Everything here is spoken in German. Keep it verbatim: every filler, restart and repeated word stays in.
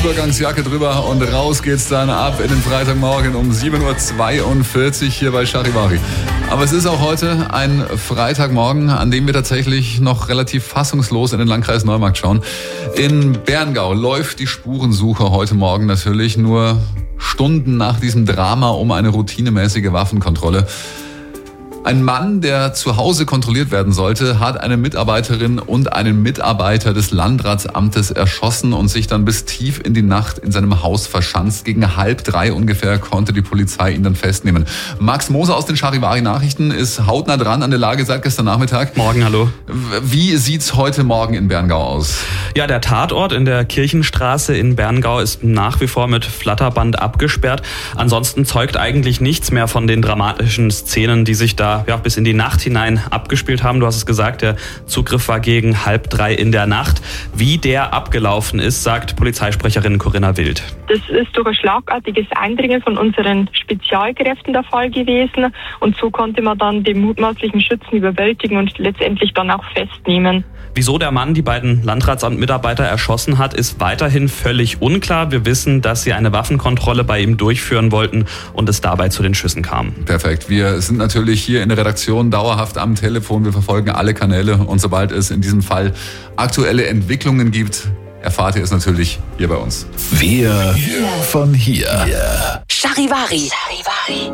Übergangsjacke drüber und raus geht's dann ab in den Freitagmorgen um sieben Uhr zweiundvierzig hier bei Charivari. Aber es ist auch heute ein Freitagmorgen, an dem wir tatsächlich noch relativ fassungslos in den Landkreis Neumarkt schauen. In Berngau läuft die Spurensuche heute Morgen natürlich nur Stunden nach diesem Drama um eine routinemäßige Waffenkontrolle. Ein Mann, der zu Hause kontrolliert werden sollte, hat eine Mitarbeiterin und einen Mitarbeiter des Landratsamtes erschossen und sich dann bis tief in die Nacht in seinem Haus verschanzt. Gegen halb drei ungefähr konnte die Polizei ihn dann festnehmen. Max Moser aus den Charivari-Nachrichten ist hautnah dran an der Lage seit gestern Nachmittag. Morgen, hallo. Wie sieht's heute Morgen in Berngau aus? Ja, der Tatort in der Kirchenstraße in Berngau ist nach wie vor mit Flatterband abgesperrt. Ansonsten zeugt eigentlich nichts mehr von den dramatischen Szenen, die sich da ja, bis in die Nacht hinein abgespielt haben. Du hast es gesagt, der Zugriff war gegen halb drei in der Nacht. Wie der abgelaufen ist, sagt Polizeisprecherin Corinna Wild. Das ist durch ein schlagartiges Eindringen von unseren Spezialkräften der Fall gewesen. Und so konnte man dann den mutmaßlichen Schützen überwältigen und letztendlich dann auch festnehmen. Wieso der Mann die beiden Landratsamtmitarbeiter erschossen hat, ist weiterhin völlig unklar. Wir wissen, dass sie eine Waffenkontrolle bei ihm durchführen wollten und es dabei zu den Schüssen kam. Perfekt. Wir sind natürlich hier in der Redaktion dauerhaft am Telefon. Wir verfolgen alle Kanäle und sobald es in diesem Fall aktuelle Entwicklungen gibt, erfahrt ihr es natürlich hier bei uns. Wir von hier. Charivari. Charivari.